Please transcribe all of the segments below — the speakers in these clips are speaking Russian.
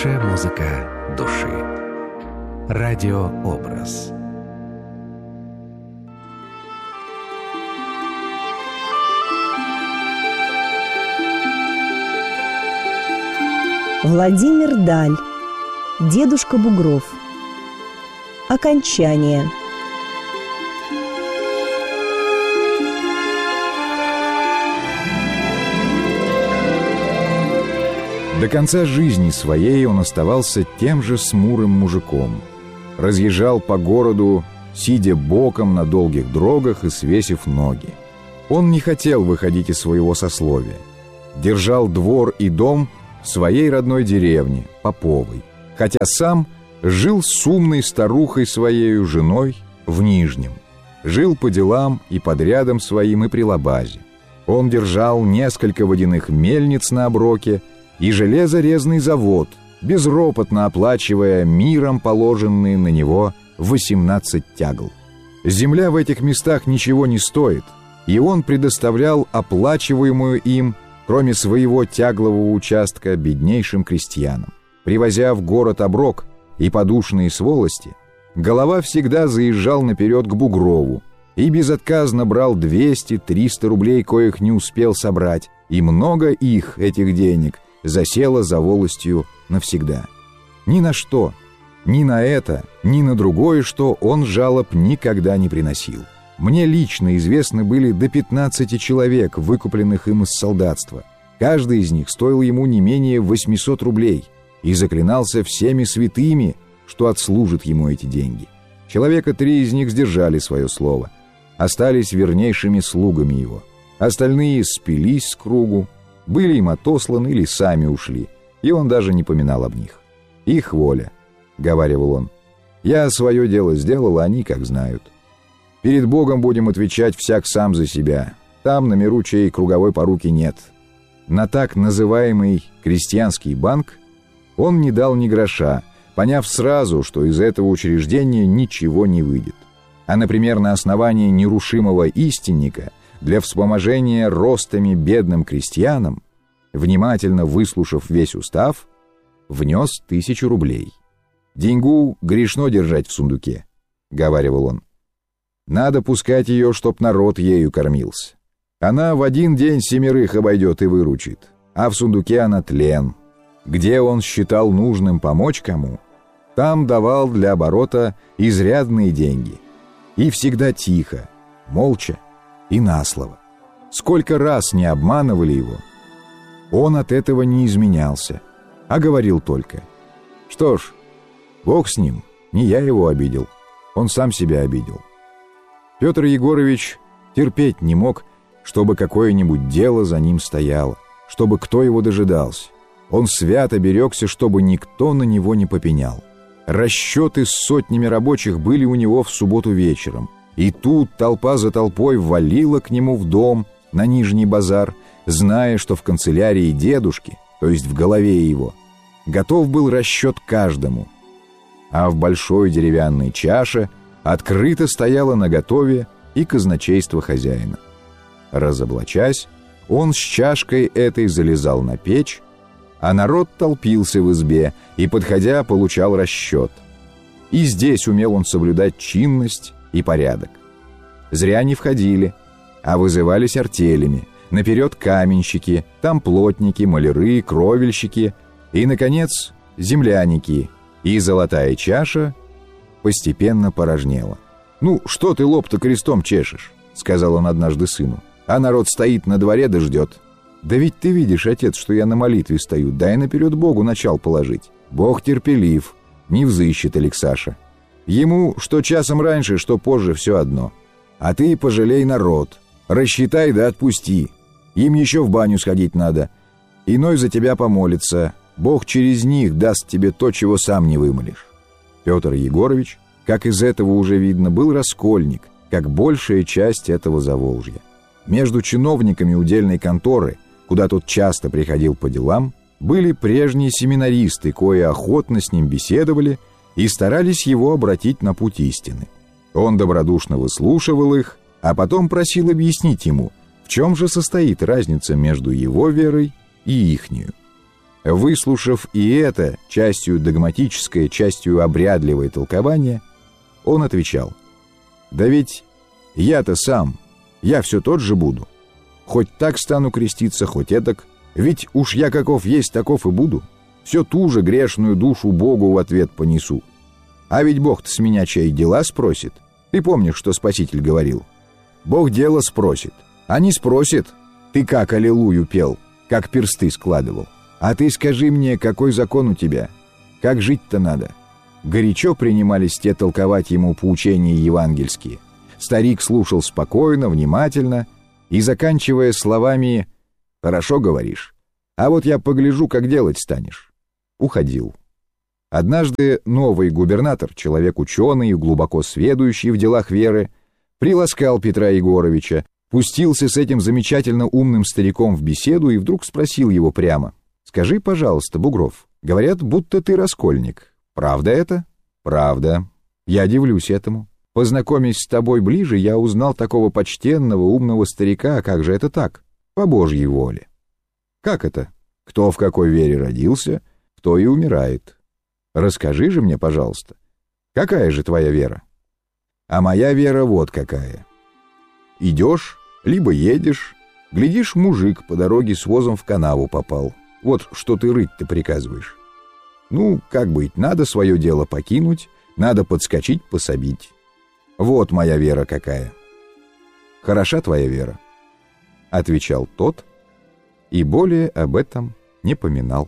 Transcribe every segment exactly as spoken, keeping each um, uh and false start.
Лучшая музыка души. Радиообраз. Владимир Даль. Дедушка Бугров. Окончание. До конца жизни своей он оставался тем же смурым мужиком. Разъезжал по городу, сидя боком на долгих дрогах и свесив ноги. Он не хотел выходить из своего сословия. Держал двор и дом в своей родной деревне, Поповой, хотя сам жил с умной старухой своею женой в Нижнем. Жил по делам и подрядам своим и при лабазе. Он держал несколько водяных мельниц на оброке и железорезный завод, безропотно оплачивая миром положенные на него восемнадцать тягл. Земля в этих местах ничего не стоит, и он предоставлял оплачиваемую им, кроме своего тяглового участка, беднейшим крестьянам. Привозя в город оброк и подушные сволости, голова всегда заезжал наперед к Бугрову и безотказно брал двести-триста рублей, коих не успел собрать, и много их, этих денег, засело за волостью навсегда. Ни на что, ни на это, ни на другое, что он жалоб никогда не приносил. Мне лично известны были до пятнадцати человек, выкупленных им из солдатства. Каждый из них стоил ему не менее восьмисот рублей и заклинался всеми святыми, что отслужит ему эти деньги. Человека три из них сдержали свое слово, остались вернейшими слугами его. Остальные спились с кругу, были им отосланы или сами ушли, и он даже не поминал об них. «Их воля», — говаривал он. «Я свое дело сделал, а они как знают. Перед Богом будем отвечать всяк сам за себя. Там на миру чьей круговой поруки нет». На так называемый крестьянский банк он не дал ни гроша, поняв сразу, что из этого учреждения ничего не выйдет. А, например, на основании нерушимого истинника для вспоможения ростами бедным крестьянам, внимательно выслушав весь устав, внес тысячу рублей. «Деньгу грешно держать в сундуке», — говаривал он. «Надо пускать ее, чтоб народ ею кормился. Она в один день семерых обойдет и выручит, а в сундуке она тлен. Где он считал нужным помочь кому, там давал для оборота изрядные деньги. И всегда тихо, молча и на слово. Сколько раз не обманывали его, он от этого не изменялся, а говорил только: что ж, Бог с ним, не я его обидел, он сам себя обидел». Петр Егорович терпеть не мог, чтобы какое-нибудь дело за ним стояло, чтобы кто его дожидался. Он свято берегся, чтобы никто на него не попенял. Расчеты с сотнями рабочих были у него в субботу вечером, и тут толпа за толпой валила к нему в дом на Нижний базар, зная, что в канцелярии дедушки, то есть в голове его, готов был расчет каждому. А в большой деревянной чаше открыто стояло наготове и казначейство хозяина. Разоблачась, он с чашкой этой залезал на печь, а народ толпился в избе и, подходя, получал расчет. И здесь умел он соблюдать чинность и порядок. Зря не входили, а вызывались артелями, наперед каменщики, там плотники, маляры, кровельщики и, наконец, земляники, и золотая чаша постепенно порожнела. «Ну, что ты лоб-то крестом чешешь?» — сказал он однажды сыну. «А народ стоит на дворе да ждет». «Да ведь ты видишь, отец, что я на молитве стою, дай наперед Богу начал положить. Бог терпелив, не взыщет Алексаша. Ему что часом раньше, что позже, все одно. А ты пожалей народ, рассчитай да отпусти. Им еще в баню сходить надо. Иной за тебя помолится, Бог через них даст тебе то, чего сам не вымолишь». Петр Егорович, как из этого уже видно, был раскольник, как большая часть этого Заволжья. Между чиновниками удельной конторы, куда тот часто приходил по делам, были прежние семинаристы, кои охотно с ним беседовали и старались его обратить на путь истины. Он добродушно выслушивал их, а потом просил объяснить ему, в чем же состоит разница между его верой и ихнюю. Выслушав и это, частью догматическое, частью обрядливое толкование, он отвечал: «Да ведь я-то сам, я все тот же буду. Хоть так стану креститься, хоть этак, ведь уж я каков есть, таков и буду. Все ту же грешную душу Богу в ответ понесу. А ведь Бог-то с меня чай дела спросит. Ты помнишь, что Спаситель говорил? Бог дело спросит, а не спросит, ты как аллилуйю пел, как персты складывал. А ты скажи мне, какой закон у тебя? Как жить-то надо?» Горячо принимались те толковать ему поучения евангельские. Старик слушал спокойно, внимательно и, заканчивая словами «Хорошо говоришь, а вот я погляжу, как делать станешь», уходил. Однажды новый губернатор, человек ученый и глубоко сведущий в делах веры, приласкал Петра Егоровича, пустился с этим замечательно умным стариком в беседу и вдруг спросил его прямо: «Скажи, пожалуйста, Бугров, говорят, будто ты раскольник. Правда это?» «Правда. Я дивлюсь этому. Познакомясь с тобой ближе, я узнал такого почтенного, умного старика. Как же это так? По Божьей воле». «Как это? Кто в какой вере родился, кто и умирает. Расскажи же мне, пожалуйста, какая же твоя вера?» «А моя вера вот какая. Идешь, либо едешь, глядишь, мужик по дороге с возом в канаву попал. Вот что ты рыть-то приказываешь. Ну, как быть, надо свое дело покинуть, надо подскочить, пособить. Вот моя вера какая». «Хороша твоя вера», — отвечал тот, и более об этом не поминал.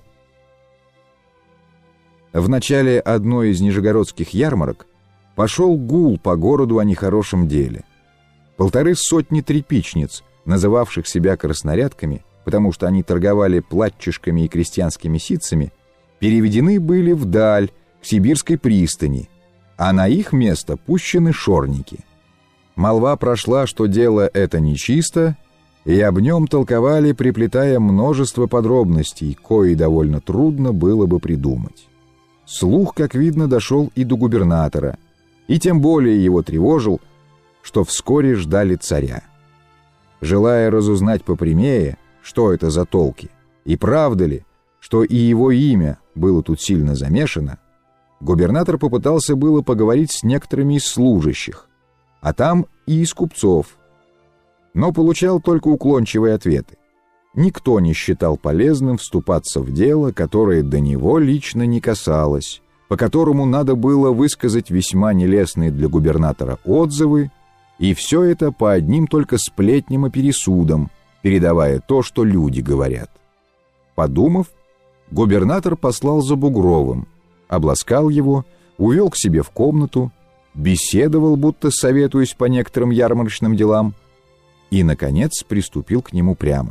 В начале одной из нижегородских ярмарок пошел гул по городу о нехорошем деле. Полторы сотни тряпичниц, называвших себя краснорядками, потому что они торговали платчишками и крестьянскими ситцами, переведены были вдаль, к Сибирской пристани, а на их место пущены шорники. Молва прошла, что дело это нечисто, и об нем толковали, приплетая множество подробностей, кои довольно трудно было бы придумать. Слух, как видно, дошел и до губернатора, и тем более его тревожил, что вскоре ждали царя. Желая разузнать попрямее, что это за толки, и правда ли, что и его имя было тут сильно замешано, губернатор попытался было поговорить с некоторыми из служащих, а там и из купцов, но получал только уклончивые ответы. Никто не считал полезным вступаться в дело, которое до него лично не касалось, по которому надо было высказать весьма нелестные для губернатора отзывы, и все это по одним только сплетням и пересудам, передавая то, что люди говорят. Подумав, губернатор послал за Бугровым, обласкал его, увел к себе в комнату, беседовал, будто советуясь по некоторым ярмарочным делам, и, наконец, приступил к нему прямо.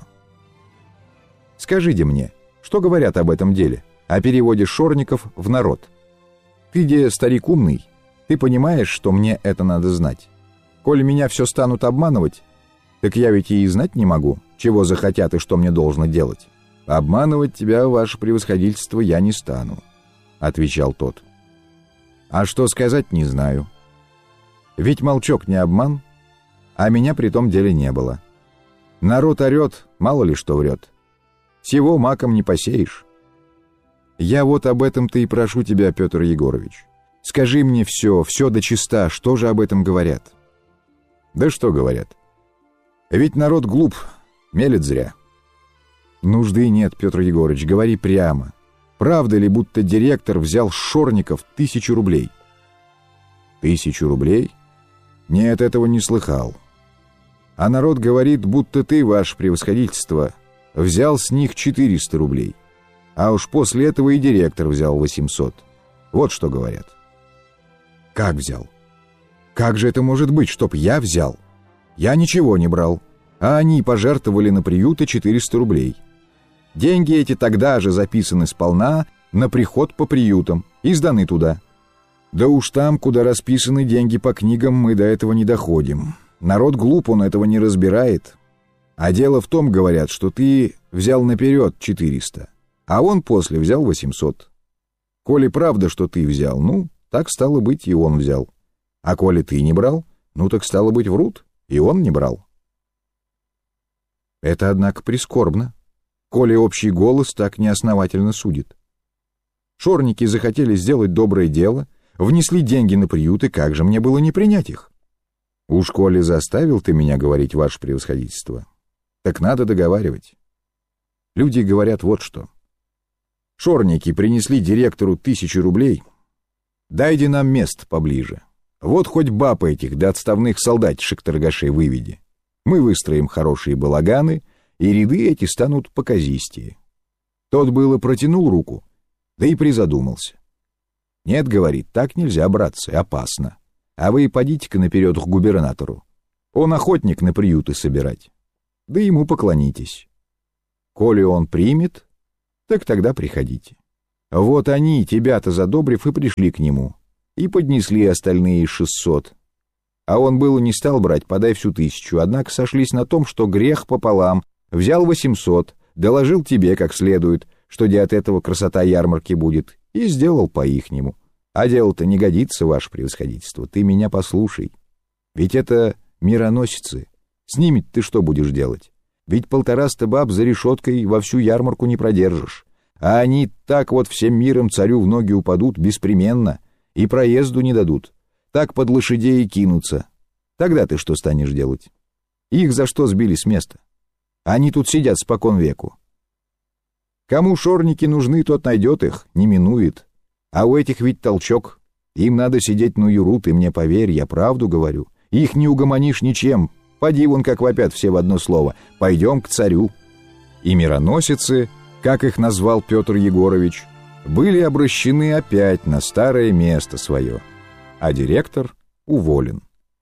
«Скажите мне, что говорят об этом деле, о переводе шорников в народ? Ты, где старик умный, ты понимаешь, что мне это надо знать. Коль меня все станут обманывать, так я ведь и знать не могу, чего захотят и что мне должно делать». «Обманывать тебя, ваше превосходительство, я не стану», — отвечал тот. «А что сказать, не знаю. Ведь молчок не обман, а меня при том деле не было. Народ орет, мало ли что врет. Всего маком не посеешь. Я вот об этом-то и прошу тебя, Петр Егорович. Скажи мне все, все дочиста, что же об этом говорят?» «Да что говорят? Ведь народ глуп, мелет зря». «Нужды нет, Петр Егорович, говори прямо. Правда ли, будто директор взял с шорников тысячу рублей?» «Тысячу рублей? Нет, этого не слыхал. А народ говорит, будто ты, ваше превосходительство, взял с них четыреста рублей. А уж после этого и директор взял восемьсот. Вот что говорят». «Как взял? Как же это может быть, чтоб я взял? Я ничего не брал, а они пожертвовали на приюты четыреста рублей. Деньги эти тогда же записаны сполна на приход по приютам и сданы туда. Да уж там, куда расписаны деньги по книгам, мы до этого не доходим. Народ глуп, он этого не разбирает. А дело в том, говорят, что ты взял наперед четыреста, а он после взял восемьсот. Коли правда, что ты взял, ну, так стало быть, и он взял. А коли ты не брал, ну так стало быть, врут, и он не брал». «Это, однако, прискорбно. коли общий голос так неосновательно судит. Шорники захотели сделать доброе дело, внесли деньги на приют, и как же мне было не принять их? Уж коли заставил ты меня говорить, ваше превосходительство, так надо договаривать. Люди говорят вот что. Шорники принесли директору тысячу рублей. Дайте нам мест поближе. Вот хоть баб этих да отставных солдатишек-торгашей выведи. Мы выстроим хорошие балаганы, и ряды эти станут показистее. Тот было протянул руку, да и призадумался. Нет, говорит, так нельзя, братцы, опасно. А вы подите-ка наперед к губернатору. Он охотник на приюты собирать. Да ему поклонитесь. Коли он примет, так тогда приходите. Вот они, тебя-то задобрив, и пришли к нему. И поднесли остальные шестьсот. А он было не стал брать, подай всю тысячу, однако сошлись на том, что грех пополам, взял восемьсот, доложил тебе как следует, что где от этого красота ярмарки будет, и сделал по-ихнему. А дело-то не годится, ваше превосходительство, ты меня послушай. Ведь это мироносицы. С ними ты что будешь делать? Ведь полтораста баб за решеткой во всю ярмарку не продержишь. А они так вот всем миром царю в ноги упадут беспременно и проезду не дадут. Так под лошадей и кинутся. Тогда ты что станешь делать? Их за что сбили с места? Они тут сидят спокон веку. Кому шорники нужны, тот найдет их, не минует. А у этих ведь толчок. Им надо сидеть на юру, ты мне поверь, я правду говорю. Их не угомонишь ничем. Поди вон как вопят все в одно слово. Пойдем к царю. И мироносицы, как их назвал Петр Егорович, были обращены опять на старое место свое, а директор уволен.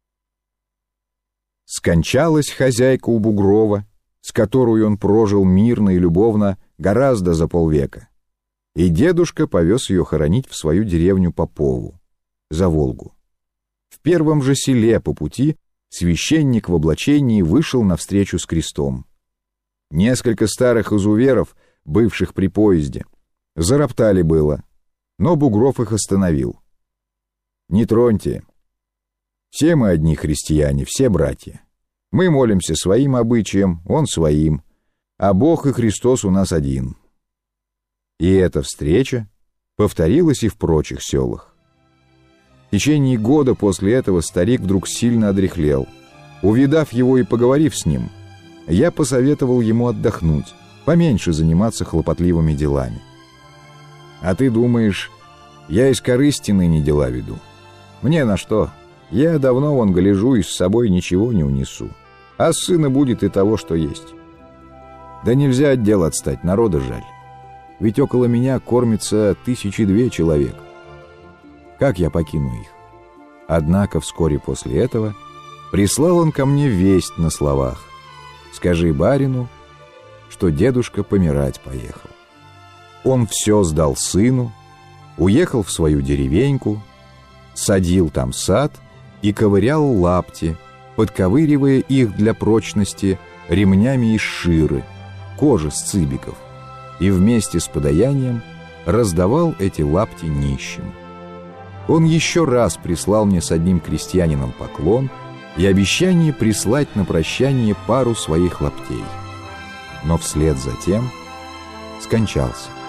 Скончалась хозяйка у Бугрова, с которой он прожил мирно и любовно гораздо за полвека, и дедушка повез ее хоронить в свою деревню Попову, за Волгу. В первом же селе по пути священник в облачении вышел навстречу с крестом. Несколько старых изуверов, бывших при поезде, зароптали было, но Бугров их остановил. «Не троньте. Все мы одни христиане, все братья. Мы молимся своим обычаем, он своим, а Бог и Христос у нас один». И эта встреча повторилась и в прочих селах. В течение года после этого старик вдруг сильно одряхлел. Увидав его и поговорив с ним, я посоветовал ему отдохнуть, поменьше заниматься хлопотливыми делами. «А ты думаешь, я из корысти ныне дела веду? Мне на что? Я давно вон гляжу и с собой ничего не унесу. А с сына будет и того, что есть. Да нельзя от дела отстать, народа жаль. Ведь около меня кормится тысячи две человек. Как я покину их?» Однако вскоре после этого прислал он ко мне весть на словах: «Скажи барину, что дедушка помирать поехал». Он все сдал сыну, уехал в свою деревеньку, садил там сад и ковырял лапти, подковыривая их для прочности ремнями из ширы, кожи с цыбиков, и вместе с подаянием раздавал эти лапти нищим. Он еще раз прислал мне с одним крестьянином поклон и обещание прислать на прощание пару своих лаптей. Но вслед за тем скончался.